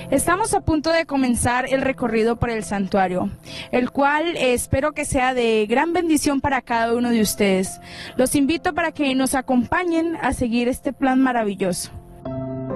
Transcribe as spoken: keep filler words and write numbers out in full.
Estamos a punto de comenzar el recorrido por el santuario, el cual eh, espero que sea de gran bendición para cada uno de ustedes. Los invito para que nos acompañen a seguir este plan maravilloso.